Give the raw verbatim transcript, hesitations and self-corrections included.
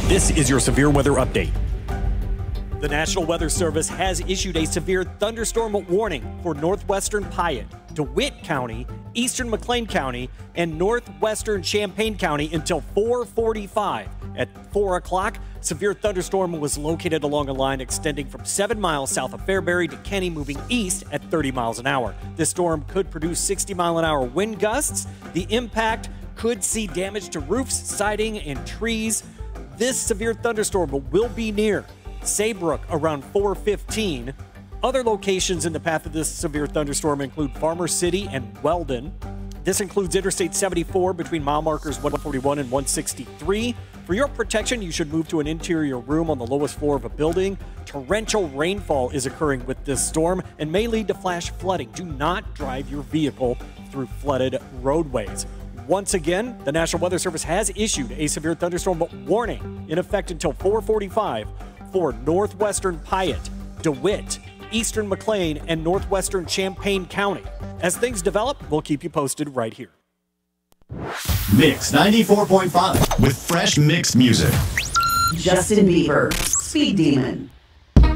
This is your severe weather update. The National Weather Service has issued a severe thunderstorm warning for northwestern Piatt, DeWitt County, eastern McLean County, and northwestern Champaign County until four forty-five. At four o'clock, severe thunderstorm was located along a line extending from seven miles south of Fairbury to Kenny, moving east at thirty miles an hour. This storm could produce sixty mile an hour wind gusts. The impact could see damage to roofs, siding, and trees. This severe thunderstorm will be near Saybrook around four fifteen. Other locations in the path of this severe thunderstorm include Farmer City and Weldon. This includes Interstate seventy-four between mile markers one forty-one and one sixty-three. For your protection, you should move to an interior room on the lowest floor of a building. Torrential rainfall is occurring with this storm and may lead to flash flooding. Do not drive your vehicle through flooded roadways. Once again, the National Weather Service has issued a severe thunderstorm warning in effect until four forty-five for northwestern Piatt, DeWitt, eastern McLean, and northwestern Champaign County. As things develop, we'll keep you posted right here. Mix ninety-four point five with fresh mixed music. Justin Bieber, Speed Demon.